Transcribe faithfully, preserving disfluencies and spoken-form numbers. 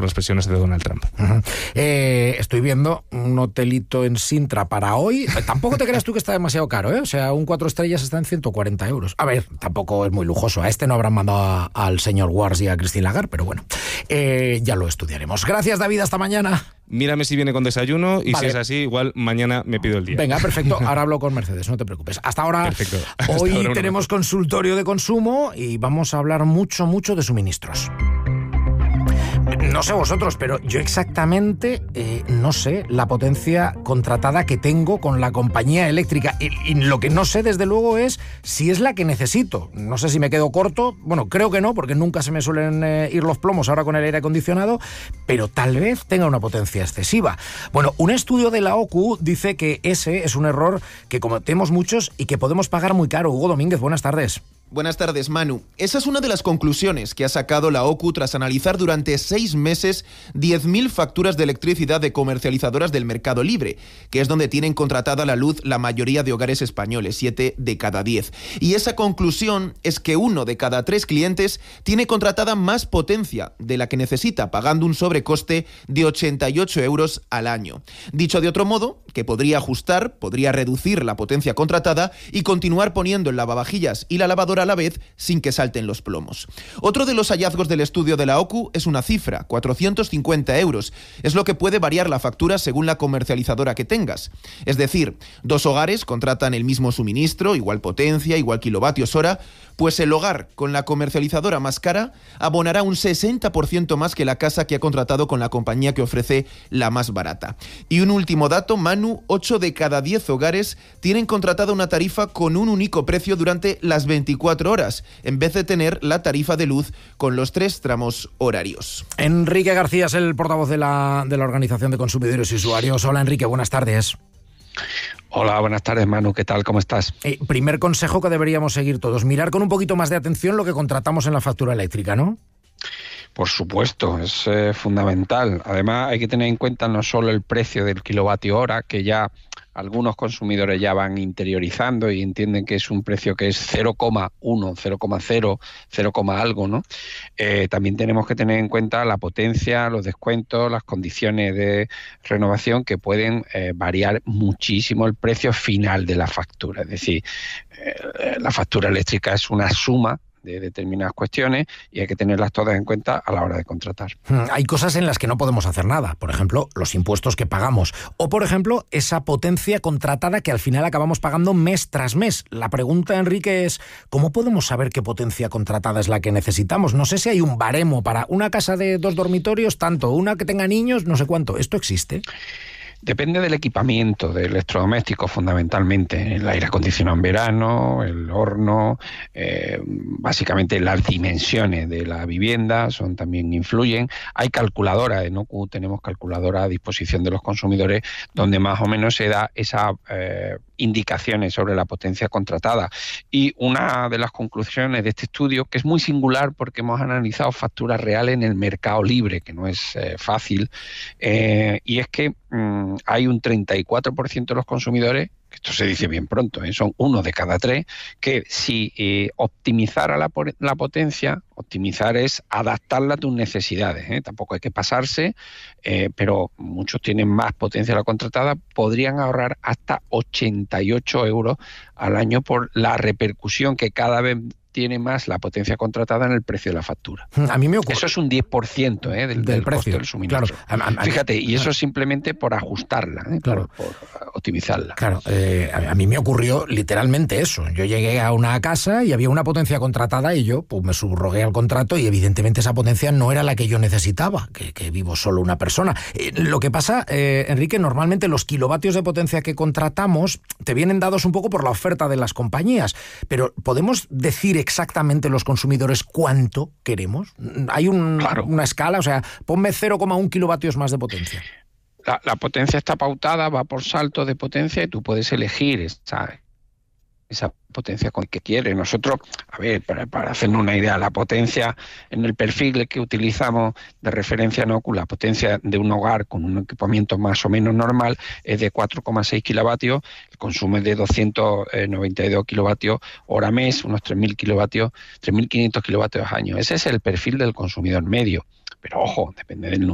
las presiones de Donald Trump. Uh-huh. Eh, estoy viendo un hotelito en Sintra para hoy. Tampoco te creas tú que está demasiado caro, ¿eh? O sea, un cuatro estrellas está en ciento cuarenta euros. A ver, tampoco es muy lujoso. A este no habrán mandado a, al señor Wars y a Christine Lagarde, pero bueno, eh, ya lo estudiaremos. Gracias, David, hasta mañana. Mírame si viene con desayuno y vale. Si es así, igual mañana me pido el día. Venga, perfecto. Ahora hablo con Mercedes, no te preocupes. Hasta ahora. Perfecto. Hasta Hoy ahora tenemos consultorio de consumo y vamos a hablar mucho, mucho de suministros. No sé vosotros, pero yo exactamente eh, no sé la potencia contratada que tengo con la compañía eléctrica y, y lo que no sé desde luego es si es la que necesito. No sé si me quedo corto, bueno, creo que no, porque nunca se me suelen eh, ir los plomos ahora con el aire acondicionado, pero tal vez tenga una potencia excesiva. Bueno, un estudio de la O C U dice que ese es un error que cometemos muchos y que podemos pagar muy caro. Hugo Domínguez, buenas tardes. Buenas tardes, Manu. Esa es una de las conclusiones que ha sacado la O C U tras analizar durante seis meses diez mil facturas de electricidad de comercializadoras del mercado libre, que es donde tienen contratada la luz la mayoría de hogares españoles, siete de cada diez. Y esa conclusión es que uno de cada tres clientes tiene contratada más potencia de la que necesita, pagando un sobrecoste de ochenta y ocho euros al año. Dicho de otro modo, que podría ajustar, podría reducir la potencia contratada y continuar poniendo el lavavajillas y la lavadora a la vez sin que salten los plomos. Otro de los hallazgos del estudio de la O C U es una cifra, cuatrocientos cincuenta euros. Es lo que puede variar la factura según la comercializadora que tengas. Es decir, dos hogares contratan el mismo suministro, igual potencia, igual kilovatios hora, pues el hogar con la comercializadora más cara abonará un sesenta por ciento más que la casa que ha contratado con la compañía que ofrece la más barata. Y un último dato, Manu, ocho de cada diez hogares tienen contratada una tarifa con un único precio durante las veinticuatro horas, en vez de tener la tarifa de luz con los tres tramos horarios. Enrique García es el portavoz de la, de la Organización de Consumidores y Usuarios. Hola, Enrique, buenas tardes. Hola, buenas tardes, Manu, ¿qué tal? ¿Cómo estás? Eh, primer consejo que deberíamos seguir todos, mirar con un poquito más de atención lo que contratamos en la factura eléctrica, ¿no? Por supuesto, es eh, fundamental. Además, hay que tener en cuenta no solo el precio del kilovatio hora, que ya algunos consumidores ya van interiorizando y entienden que es un precio que es cero coma uno, cero coma cero, cero, algo, ¿no? Eh, también tenemos que tener en cuenta la potencia, los descuentos, las condiciones de renovación que pueden eh, variar muchísimo el precio final de la factura. Es decir, eh, la factura eléctrica es una suma de determinadas cuestiones y hay que tenerlas todas en cuenta a la hora de contratar. Hay cosas en las que no podemos hacer nada, por ejemplo, los impuestos que pagamos, o por ejemplo, esa potencia contratada que al final acabamos pagando mes tras mes. La pregunta, Enrique, es ¿cómo podemos saber qué potencia contratada es la que necesitamos? No sé si hay un baremo para una casa de dos dormitorios, tanto, una que tenga niños, no sé cuánto. ¿Esto existe? Depende del equipamiento, de electrodomésticos fundamentalmente, el aire acondicionado en verano, el horno, eh, básicamente las dimensiones de la vivienda son también influyen. Hay calculadoras, en O C U tenemos calculadoras a disposición de los consumidores donde más o menos se da esa eh, indicaciones sobre la potencia contratada. Y una de las conclusiones de este estudio, que es muy singular porque hemos analizado facturas reales en el mercado libre, que no es eh, fácil, eh, y es que mmm, hay un treinta y cuatro por ciento de los consumidores, esto se dice bien pronto, ¿eh? Son uno de cada tres, que si eh, optimizara la, la potencia, optimizar es adaptarla a tus necesidades, ¿eh? Tampoco hay que pasarse, eh, pero muchos tienen más potencia de la contratada, podrían ahorrar hasta ochenta y ocho euros al año por la repercusión que cada vez tiene más la potencia contratada en el precio de la factura. A mí me ocurre. Eso es un diez por ciento ¿eh? del, del, del precio del suministro. Claro. A, a, Fíjate, y eso simplemente por ajustarla, ¿eh? Claro. por, por optimizarla. Claro, eh, a, a mí me ocurrió literalmente eso. Yo llegué a una casa y había una potencia contratada y yo pues me subrogué al contrato y evidentemente esa potencia no era la que yo necesitaba, que, que vivo solo una persona. Eh, lo que pasa, eh, Enrique, normalmente los kilovatios de potencia que contratamos te vienen dados un poco por la oferta de las compañías, pero podemos decir exactamente los consumidores cuánto queremos. Hay un, claro. una escala, o sea, ponme cero coma uno kilovatios más de potencia. La, la potencia está pautada, va por salto de potencia y tú puedes elegir esa, esa potencia con que quieres. Nosotros, a ver, para, para hacernos una idea, la potencia en el perfil que utilizamos de referencia en O C U, la potencia de un hogar con un equipamiento más o menos normal es de cuatro coma seis kilovatios, el consumo es de doscientos noventa y dos kilovatios hora mes, unos tres mil kilovatios, tres mil quinientos kilovatios año. Ese es el perfil del consumidor medio. Pero ojo, depende del